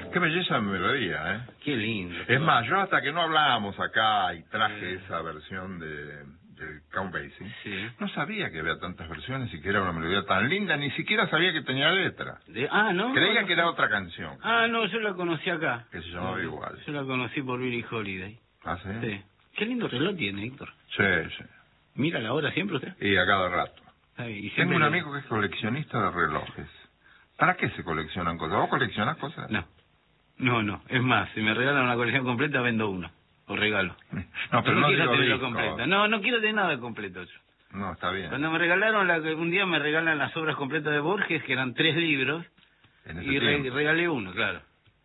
Qué belleza de melodía, ¿eh? Qué lindo. Es más, yo hasta que no hablábamos acá y traje esa versión de Count Basie, no sabía que había tantas versiones y que era una melodía tan linda, ni siquiera sabía que tenía letra. ¿No? Creía que era otra canción. No, yo la conocí acá. Que se llamaba igual. Yo la conocí por Billie Holiday. ¿Ah, sí? Sí. Qué lindo reloj tiene, Héctor. Sí, sí. ¿Mira la hora siempre usted? Y a cada rato. Y Tengo un amigo que es coleccionista de relojes. ¿Para qué se coleccionan cosas? ¿Vos coleccionás cosas? No. Es más, si me regalan una colección completa, vendo uno. O regalo. No, pero no quiero digo tenerlo completo. No quiero tener nada completo yo. No, está bien. Cuando me regalaron, un día me regalan las obras completas de Borges, que eran 3 libros, y regalé uno, claro.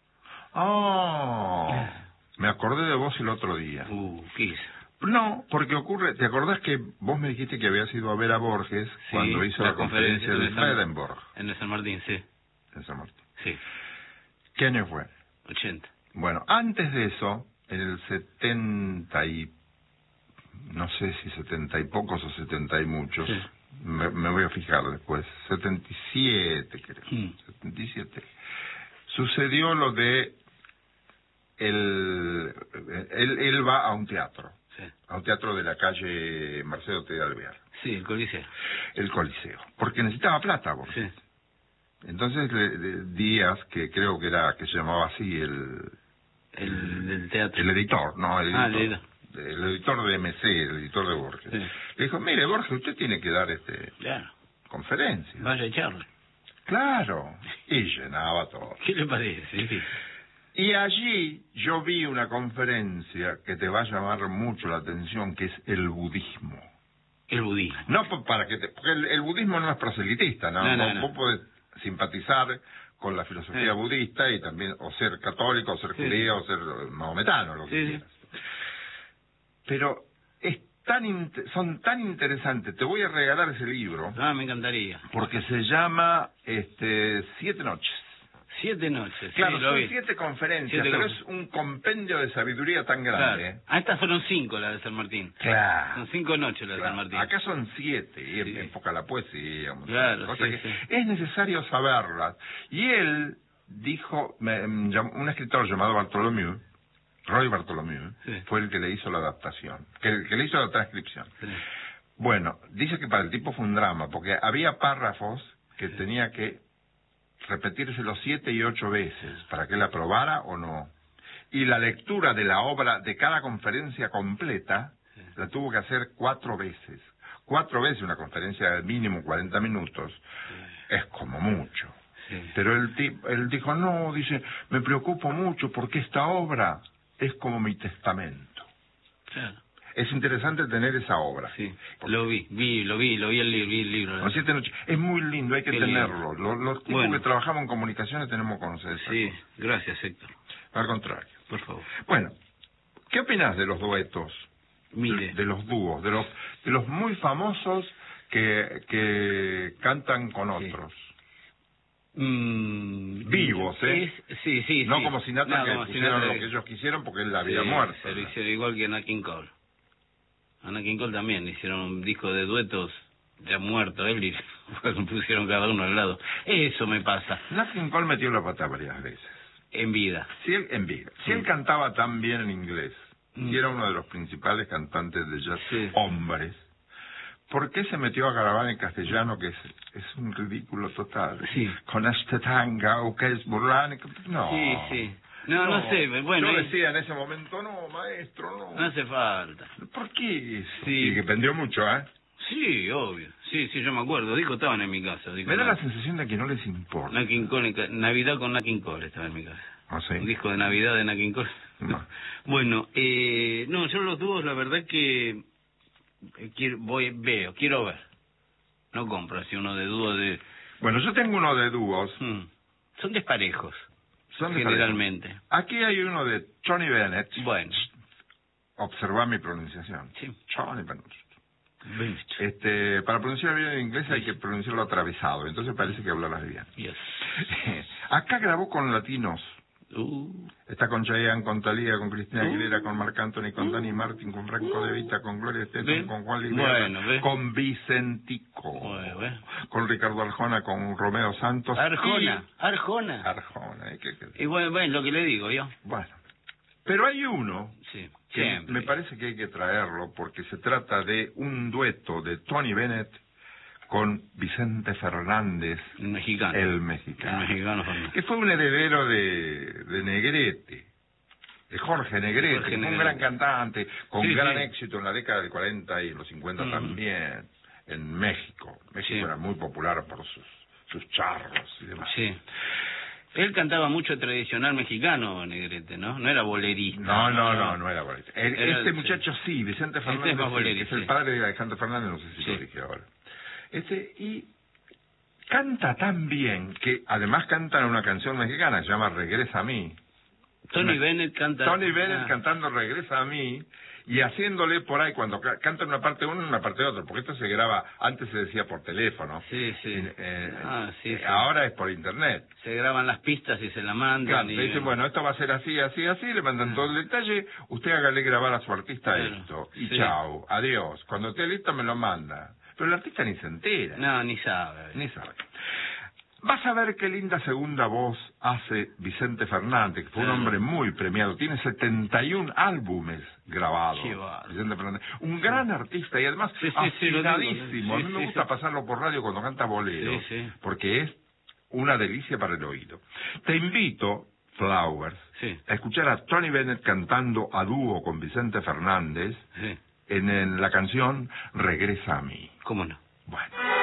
Oh, me acordé de vos el otro día. ¿Qué hizo? No, porque ocurre, ¿te acordás que vos me dijiste que habías ido a ver a Borges cuando hizo la conferencia de Swedenborg? En el San Martín, sí. En San Martín. Sí. ¿Qué año fue? 80. Bueno, antes de eso, en el 70 y... no sé si 70 y pocos o 70 y muchos, sí. me voy a fijar después, 77 creo, 77, sucedió lo de... Él va a un teatro, a un teatro de la calle Marcelo T. de Alvear. Sí, el Coliseo. El Coliseo, porque necesitaba plata, Borges. Sí. Entonces Díaz, que creo que se llamaba así el teatro. El editor, ¿no? El editor. El editor de MC, el editor de Borges. Sí. Le dijo, mire, Borges, usted tiene que dar claro. conferencia. Vaya a echarle. Claro. Y llenaba todo. ¿Qué le parece? Sí. Y allí yo vi una conferencia que te va a llamar mucho la atención, que es el budismo. El budismo. No porque el budismo no es proselitista, ¿no? Vos podés simpatizar con la filosofía budista y también, o ser católico, o ser judío, o ser mahometano, lo que quieras. Pero son tan interesantes. Te voy a regalar ese libro. Me encantaría. Porque se llama 7 noches. 7 noches. Claro, sí, son 7 conferencias, pero es un compendio de sabiduría tan grande. Claro. Estas fueron 5 las de San Martín. Claro. Son 5 noches las de San Martín. Acá son 7, y enfoca la poesía. Claro, es necesario saberlas. Y él dijo, un escritor llamado Bartholomew, Roy Bartholomew, fue el que le hizo la adaptación, que le hizo la transcripción. Sí. Bueno, dice que para el tipo fue un drama, porque había párrafos que tenía que repetírselos 7 y 8 veces para que él aprobara o no. Y la lectura de la obra de cada conferencia completa la tuvo que hacer 4 veces. 4 veces una conferencia de mínimo 40 minutos es como mucho. Sí. Pero él dijo, no, dice, me preocupo mucho porque esta obra es como mi testamento. Claro. Es interesante tener esa obra. Sí, lo vi el libro. Las 7 noches. Es muy lindo, hay que tenerlo. Los tipos que trabajamos en comunicaciones tenemos que conocer esa cosa. Gracias, Héctor. Al contrario. Por favor. Bueno, ¿qué opinás de los duetos? Mire. De los dúos, de los muy famosos que cantan con otros. Vivos, Sí. No como Sinatra, que pusieron lo que ellos quisieron porque él había muerto. Se lo hicieron igual que Nat King Cole. A Nat King Cole también hicieron un disco de duetos ya muerto él y pusieron cada uno al lado. Eso me pasa. Nat King Cole metió la pata varias veces. En vida. Si él cantaba tan bien en inglés, y era uno de los principales cantantes de jazz hombres, ¿por qué se metió a grabar en castellano, que es un ridículo total? Sí. Con este tanga, o que es burlán, no. Sí. No sé, bueno. Yo decía en ese momento, no, maestro, no. No hace falta. ¿Por qué eso? Sí. Y que vendió mucho, ¿eh? Sí, obvio. Sí, yo me acuerdo. Discos estaban en mi casa. Me da la sensación de que no les importa. Nat King Cole, Navidad con Nat King Cole estaba en mi casa. ¿Ah, sí? Un disco de Navidad de Nat King Cole. No. Bueno, no, yo los dúos, la verdad que quiero ver. No compro así uno de dúo de... Bueno, yo tengo uno de dúos. Son desparejos. Son generalmente. Desparejos. Aquí hay uno de Tony Bennett. Bueno. Observa mi pronunciación. Sí. Tony Bennett. Para pronunciar bien en inglés hay que pronunciarlo atravesado, entonces parece que hablarás bien. Yes. Acá grabó con latinos. Está con Chayanne, con Thalía, con Cristina Aguilera, con Marc Anthony, con Dani Martin, con Franco De Vita, con Gloria Estefan, con Juan Liguerra, con Vicentico, con Ricardo Arjona, con Romeo Santos. Arjona. Y bueno, lo que le digo yo. Bueno, pero hay uno sí, que me parece que hay que traerlo porque se trata de un dueto de Tony Bennett con Vicente Fernández, el mexicano, que fue un heredero de Negrete, de Jorge Negrete, un gran cantante, con gran éxito en la década del 40 y en los 50 también, en México. México era muy popular por sus charros y demás. Sí. Él cantaba mucho tradicional mexicano, Negrete, ¿no? No era bolerista. No era bolerista. Muchacho sí, Vicente Fernández, que es el padre de Alejandro Fernández, no sé si lo dije ahora. Y canta tan bien que además canta una canción mexicana que se llama Regresa a mí. Tony Bennett cantando Regresa a mí y haciéndole por ahí cuando canta una parte uno y una parte otra, porque esto se graba, antes se decía por teléfono. Ahora es por internet. Se graban las pistas y se la mandan. Claro, le dicen, bueno, esto va a ser así, le mandan todo el detalle, usted hágale grabar a su artista esto, y chao, adiós, cuando esté listo me lo manda. Pero el artista ni se entera. No, ni sabe. Vas a ver qué linda segunda voz hace Vicente Fernández, que fue un hombre muy premiado. Tiene 71 álbumes grabados. Vicente Fernández. Un gran artista y además afinadísimo. A mí me gusta pasarlo por radio cuando canta bolero, porque es una delicia para el oído. Te invito, Flowers, a escuchar a Tony Bennett cantando a dúo con Vicente Fernández en la canción Regresa a mí. ¿Cómo no? Bueno.